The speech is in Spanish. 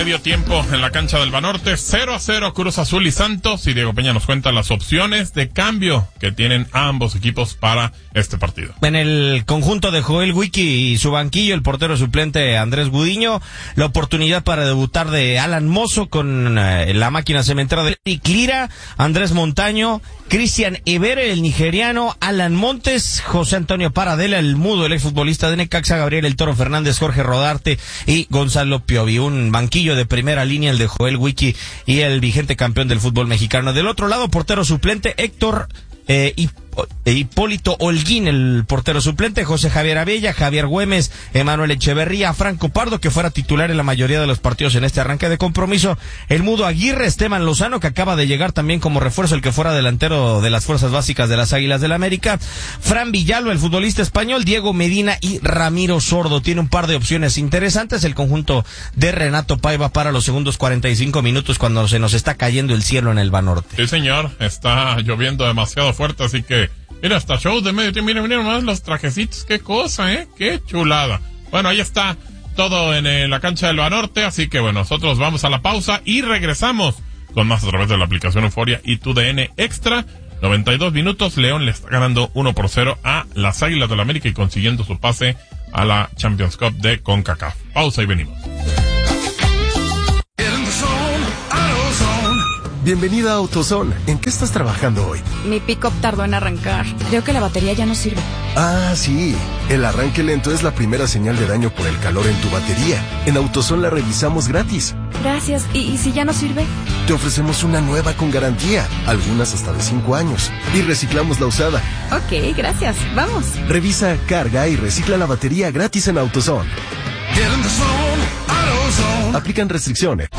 Medio tiempo en la cancha del Banorte, 0-0 Cruz Azul y Santos, y Diego Peña nos cuenta las opciones de cambio que tienen ambos equipos para este partido. En el conjunto de Joel Wiki y su banquillo, el portero suplente Andrés Gudiño, la oportunidad para debutar de Alan Mozo con la máquina cementera de Eric Lira, Andrés Montaño, Cristian Evere, el nigeriano, Alan Montes, José Antonio Paradela, el mudo, el exfutbolista de Necaxa, Gabriel El Toro Fernández, Jorge Rodarte y Gonzalo Piovi. Un banquillo de primera línea, el de Joel Wiki y el vigente campeón del fútbol mexicano. Del otro lado, portero suplente Héctor Hipólito Holguín, el portero suplente, José Javier Abella, Javier Güemes, Emanuel Echeverría, Franco Pardo, que fuera titular en la mayoría de los partidos en este arranque de compromiso, el mudo Aguirre, Esteban Lozano, que acaba de llegar también como refuerzo, el que fuera delantero de las fuerzas básicas de las Águilas del América, Fran Villalba, el futbolista español, Diego Medina y Ramiro Sordo. Tiene un par de opciones interesantes el conjunto de Renato Paiva para los segundos 45 minutos cuando se nos está cayendo el cielo en el Banorte. Sí, señor, está lloviendo demasiado fuerte, así que mira, hasta show de medio tiempo, mira nomás los trajecitos, qué cosa, qué chulada. Bueno, ahí está todo en la cancha del Banorte, así que bueno, nosotros vamos a la pausa y regresamos con más a través de la aplicación Euforia y TUDN Extra. 92 minutos, León le está ganando 1-0 a las Águilas del América y consiguiendo su pase a la Champions Cup de CONCACAF. Pausa y venimos. Bienvenida a AutoZone. ¿En qué estás trabajando hoy? Mi pick-up tardó en arrancar. Creo que la batería ya no sirve. Ah, sí. El arranque lento es la primera señal de daño por el calor en tu batería. En AutoZone la revisamos gratis. Gracias. ¿Y si ya no sirve? Te ofrecemos una nueva con garantía, algunas hasta de 5 años. Y reciclamos la usada. Ok, gracias. Vamos. Revisa, carga y recicla la batería gratis en AutoZone. Aplican restricciones.